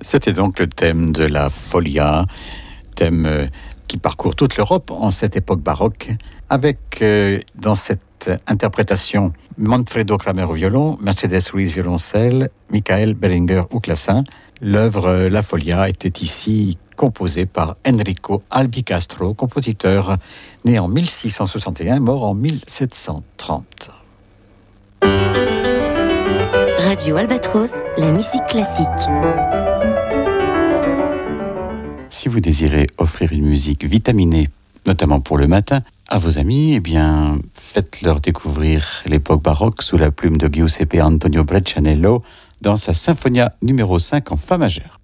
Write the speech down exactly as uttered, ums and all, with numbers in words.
C'était donc le thème de la Folia, thème euh, qui parcourt toute l'Europe en cette époque baroque, avec euh, dans cette interprétation Manfredo Kramer au violon, Mercedes Ruiz violoncelle, Michael Bellinger au clavecin. L'œuvre euh, La Folia était ici composée par Enrico Albicastro, compositeur né en mille six cent soixante et un, mort en mille sept cent trente. Radio Albatros, la musique classique. Si vous désirez offrir une musique vitaminée, notamment pour le matin, à vos amis, eh bien, faites-leur découvrir l'époque baroque sous la plume de Giuseppe Antonio Breccianello dans sa Symphonia numéro cinq en fa majeur.